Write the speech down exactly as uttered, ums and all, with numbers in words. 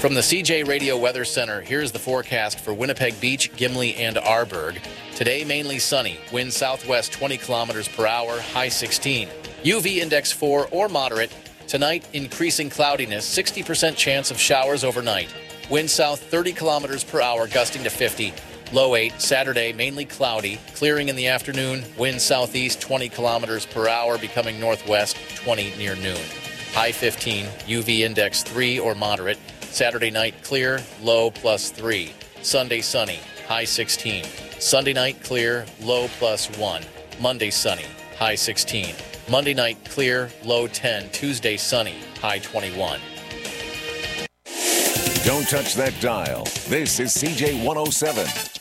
From the C J Radio Weather Center, here's the forecast for Winnipeg Beach, Gimli, and Arborg. Today, mainly sunny. Wind southwest twenty kilometers per hour, high sixteen. U V index four or moderate. Tonight, increasing cloudiness, sixty percent chance of showers overnight. Wind south thirty kilometers per hour, gusting to fifty. Low eight. Saturday, mainly cloudy. Clearing in the afternoon. Wind southeast twenty kilometers per hour, becoming northwest twenty near noon. High fifteen. U V index three or moderate. Saturday night clear, low plus three. Sunday sunny, high sixteen. Sunday night clear, low plus one. Monday sunny, high sixteen. Monday night clear, low ten. Tuesday sunny, high twenty-one. Don't touch that dial. This is C J one oh seven.